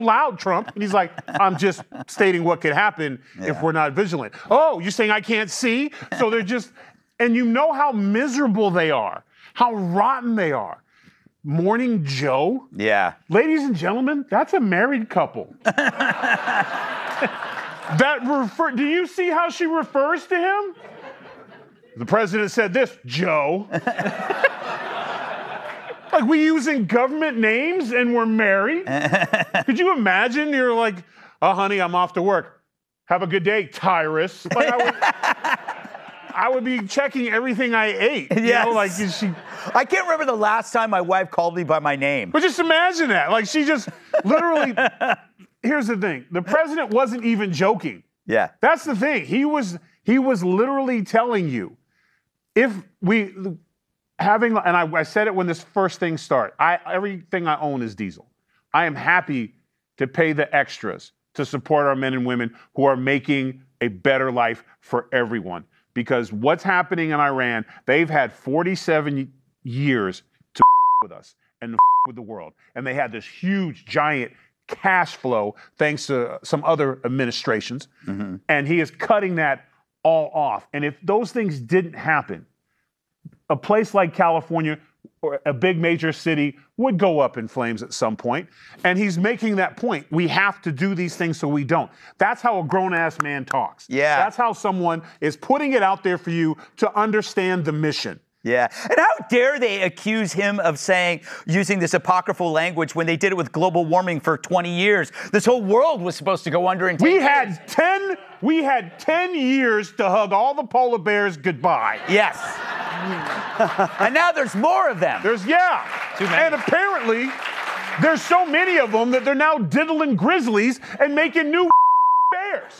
loud, Trump. And he's like, I'm just stating what could happen if we're not vigilant. Oh, you're saying I can't see? So they're just, and you know how miserable they are, how rotten they are. Morning Joe? Yeah. Ladies and gentlemen, that's a married couple. Do you see how she refers to him? The president said this, Joe. Like, we using government names and we're married? Could you imagine? You're like, oh, honey, I'm off to work. Have a good day, Tyrus. Like, I would be checking everything I ate. Yes. You know, like, is she... I can't remember the last time my wife called me by my name. But just imagine that. Like, she just literally... Here's the thing. The president wasn't even joking. Yeah. That's the thing. He was literally telling you, if we... and I said it when this first thing started. Everything I own is diesel. I am happy to pay the extras to support our men and women who are making a better life for everyone. Because what's happening in Iran, they've had 47 years to with us and with the world. And they had this huge, giant cash flow thanks to some other administrations. Mm-hmm. And he is cutting that all off. And if those things didn't happen, a place like California or a big major city would go up in flames at some point. And he's making that point. We have to do these things so we don't. That's how a grown-ass man talks. Yeah. That's how someone is putting it out there for you to understand the mission. Yeah. And how dare they accuse him of using this apocryphal language when they did it with global warming for 20 years? This whole world was supposed to go under in 10 years. We had 10 years to hug all the polar bears goodbye. Yes. And now there's more of them. Too many. And apparently, there's so many of them that they're now diddling grizzlies and making new bears.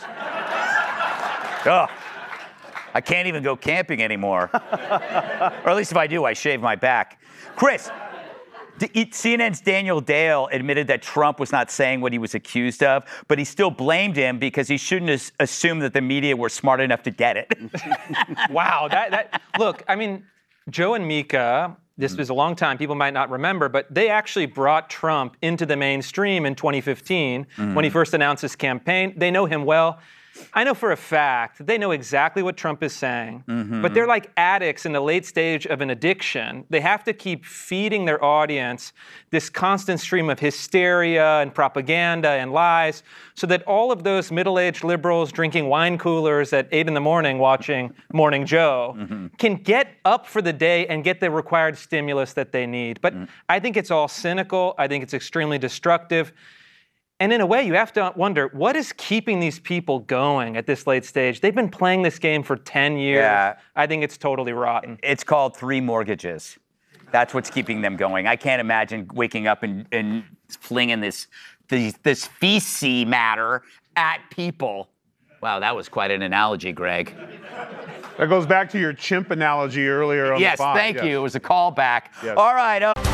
Ugh. I can't even go camping anymore. Or at least if I do, I shave my back. Chris, CNN's Daniel Dale admitted that Trump was not saying what he was accused of, but he still blamed him because he shouldn't assume that the media were smart enough to get it. Wow. Look, I mean, Joe and Mika, this was a long time, people might not remember, but they actually brought Trump into the mainstream in 2015 when he first announced his campaign. They know him well. I know for a fact they know exactly what Trump is saying, but they're like addicts in the late stage of an addiction. They have to keep feeding their audience this constant stream of hysteria and propaganda and lies so that all of those middle-aged liberals drinking wine coolers at 8 a.m. watching Morning Joe can get up for the day and get the required stimulus that they need. But I think it's all cynical. I think it's extremely destructive. And in a way, you have to wonder, what is keeping these people going at this late stage? They've been playing this game for 10 years. Yeah. I think it's totally rotten. It's called 3 mortgages. That's what's keeping them going. I can't imagine waking up and flinging this feces matter at people. Wow, that was quite an analogy, Greg. That goes back to your chimp analogy earlier on the pod. Yes, thank you. It was a callback. Yes. All right.